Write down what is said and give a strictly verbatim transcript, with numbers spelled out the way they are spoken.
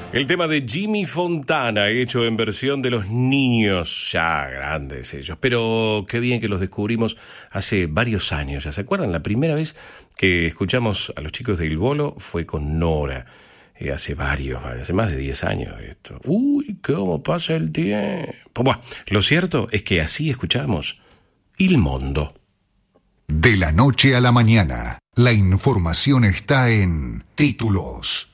El tema de Jimmy Fontana, hecho en versión de los niños, ya grandes ellos, pero qué bien que los descubrimos hace varios años. ¿Ya se acuerdan? La primera vez que escuchamos a los chicos de Il Bolo fue con Nora, eh, hace varios, hace más de diez años de esto. Uy, cómo pasa el tiempo. Bueno, lo cierto es que así escuchamos Il Mondo. De la noche a la mañana, la información está en Títulos.